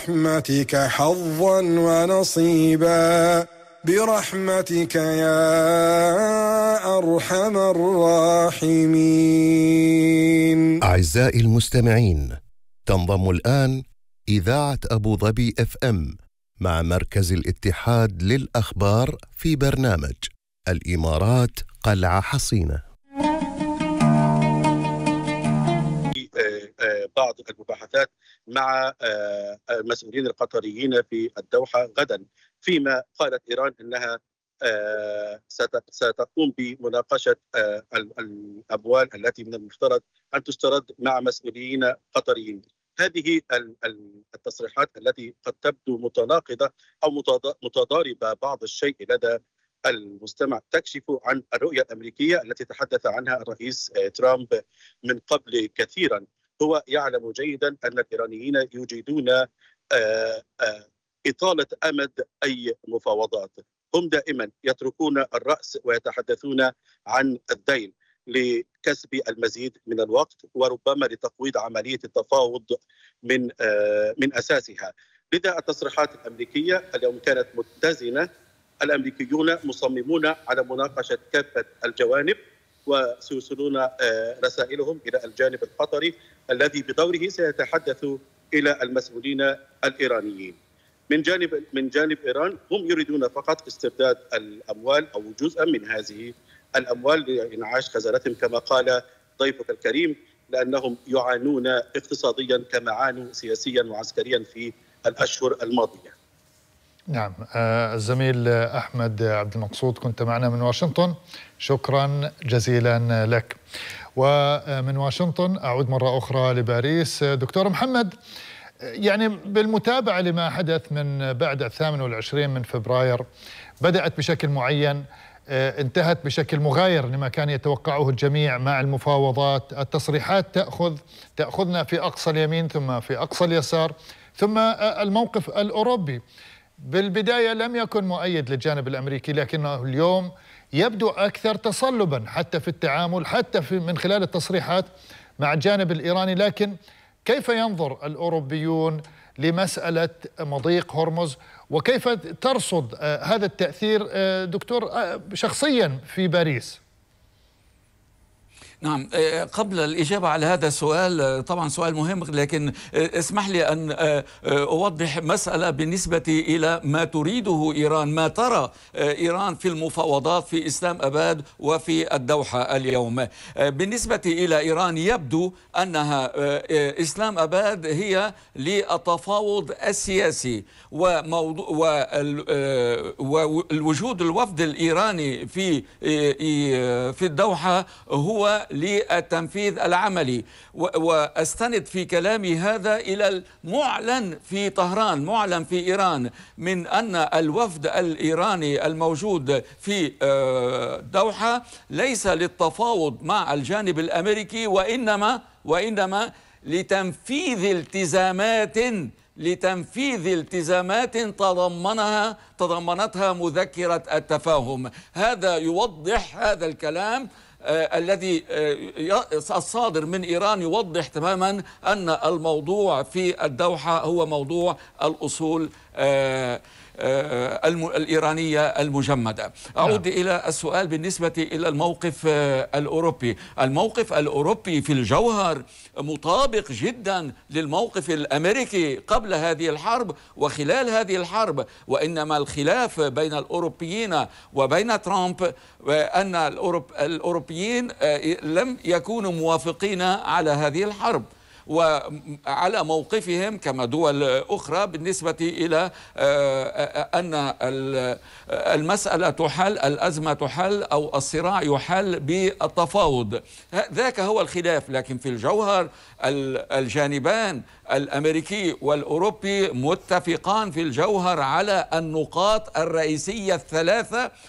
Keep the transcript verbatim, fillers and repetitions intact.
برحمتك حظا ونصيبا برحمتك يا أرحم الراحمين. أعزائي المستمعين، تنضم الآن إذاعة أبو ظبي اف ام مع مركز الاتحاد للأخبار في برنامج الإمارات قلعة حصينة. بعض المباحثات مع المسؤولين القطريين في الدوحة غدا، فيما قالت إيران أنها ستقوم بمناقشة الأموال التي من المفترض أن تسترد مع مسؤولين قطريين. هذه التصريحات التي قد تبدو متناقضة أو متضاربة بعض الشيء لدى المستمع تكشف عن الرؤية الأمريكية التي تحدث عنها الرئيس ترامب من قبل كثيرا. هو يعلم جيدا أن الإيرانيين يجيدون إطالة أمد أي مفاوضات. هم دائما يتركون الرأس ويتحدثون عن الذيل لكسب المزيد من الوقت، وربما لتقويض عملية التفاوض من من أساسها. لذا التصريحات الأمريكية اليوم كانت متزنة. الأمريكيون مصممون على مناقشة كافة الجوانب، وسيرسلون رسائلهم إلى الجانب القطري الذي بدوره سيتحدث إلى المسؤولين الإيرانيين. من جانب من جانب إيران هم يريدون فقط استرداد الأموال أو جزءا من هذه الأموال لإنعاش خزانتهم كما قال ضيفك الكريم، لأنهم يعانون اقتصاديا كما عانوا سياسيا وعسكريا في الأشهر الماضية. نعم، الزميل أحمد عبد المقصود كنت معنا من واشنطن، شكرا جزيلا لك. ومن واشنطن أعود مرة أخرى لباريس. دكتور محمد، يعني بالمتابعة لما حدث من بعد الثامن والعشرين من فبراير، بدأت بشكل معين، انتهت بشكل مغاير لما كان يتوقعه الجميع مع المفاوضات. التصريحات تأخذ تأخذنا في أقصى اليمين ثم في أقصى اليسار، ثم الموقف الأوروبي بالبداية لم يكن مؤيد للجانب الأمريكي، لكنه اليوم يبدو أكثر تصلبا حتى في التعامل، حتى في من خلال التصريحات مع الجانب الإيراني. لكن كيف ينظر الأوروبيون لمسألة مضيق هرمز، وكيف ترصد هذا التأثير دكتور شخصيا في باريس؟ نعم، قبل الإجابة على هذا السؤال، طبعا سؤال مهم، لكن اسمح لي أن أوضح مسألة بالنسبة إلى ما تريده إيران، ما ترى إيران في المفاوضات في إسلام أباد وفي الدوحة اليوم. بالنسبة إلى إيران يبدو أنها إسلام أباد هي للتفاوض السياسي، وموضوع والوجود الوفد الإيراني في في الدوحة هو للتنفيذ العملي. واستند في كلامي هذا الى المعلن في طهران، معلن في ايران، من ان الوفد الايراني الموجود في الدوحة ليس للتفاوض مع الجانب الامريكي، وانما وانما لتنفيذ التزامات لتنفيذ التزامات تضمنها تضمنتها مذكرة التفاهم. هذا يوضح هذا الكلام آه الذي آه الصادر من إيران يوضح تماما أن الموضوع في الدوحة هو موضوع الأصول آه آه الإيرانية المجمدة. أعود نعم. إلى السؤال بالنسبة إلى الموقف آه الأوروبي. الموقف الأوروبي في الجوهر مطابق جدا للموقف الأمريكي قبل هذه الحرب وخلال هذه الحرب، وإنما الخلاف بين الأوروبيين وبين ترامب أن الأوروبيين لم يكونوا موافقين على هذه الحرب وعلى موقفهم كما دول أخرى بالنسبة إلى أن المسألة تحل، الأزمة تحل أو الصراع يحل بالتفاوض. ذاك هو الخلاف، لكن في الجوهر الجانبان الأمريكي والأوروبي متفقان في الجوهر على النقاط الرئيسية الثلاثة